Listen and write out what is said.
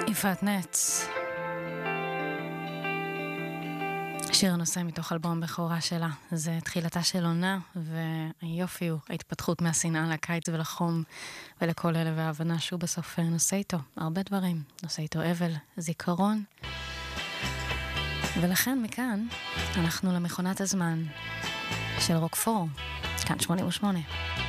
יפעת נץ, שיר הנושא מתוך אלבום בכורה שלה. זה תחילתה של עונה, והיופי הוא ההתפתחות מהשנאה לקיץ ולחום ולכל אלה, וההבנה שהוא בסוף נושא איתו הרבה דברים, נושא איתו אבל, זיכרון. ולכן מכאן אנחנו למכונת הזמן של רוקפור, כאן 88.